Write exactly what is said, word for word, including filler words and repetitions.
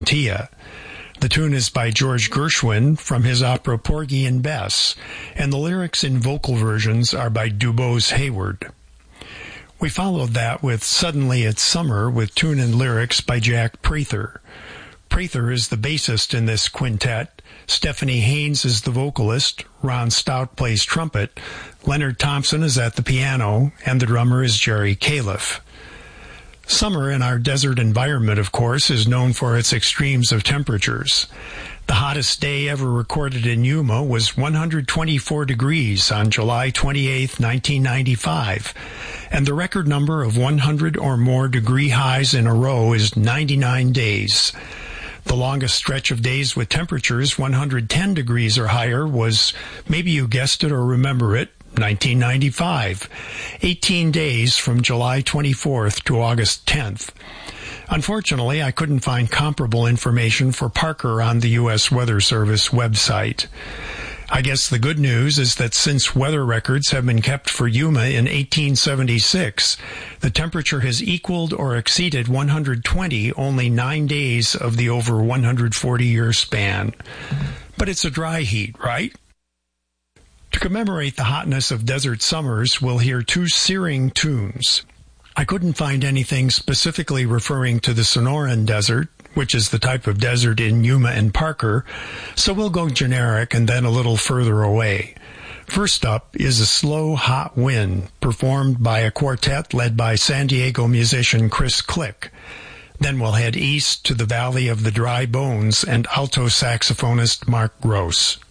Tia. The tune is by George Gershwin from his opera Porgy and Bess, and the lyrics in vocal versions are by Dubose Hayward. We followed that with Suddenly It's Summer with tune and lyrics by Jack Prather. Prather is the bassist in this quintet, Stephanie Haynes is the vocalist, Ron Stout plays trumpet, Leonard Thompson is at the piano, and the drummer is Jerry Califf. Summer in our desert environment, of course, is known for its extremes of temperatures. The hottest day ever recorded in Yuma was one hundred twenty-four degrees on July twenty-eighth, nineteen ninety-five, and the record number of one hundred or more degree highs in a row is ninety-nine days. The longest stretch of days with temperatures one hundred ten degrees or higher was, maybe you guessed it or remember it, nineteen ninety-five, eighteen days from July twenty-fourth to August tenth. Unfortunately, I couldn't find comparable information for Parker on the U S Weather Service website. I guess the good news is that since weather records have been kept for Yuma in eighteen seventy-six, the temperature has equaled or exceeded one hundred twenty only nine days of the over one hundred forty year span. But it's a dry heat, right? To commemorate the hotness of desert summers, we'll hear two searing tunes. I couldn't find anything specifically referring to the Sonoran Desert, which is the type of desert in Yuma and Parker, so we'll go generic and then a little further away. First up is A Slow Hot Wind, performed by a quartet led by San Diego musician Chris Click. Then we'll head east to the Valley of the Dry Bones and alto saxophonist Mark Gross.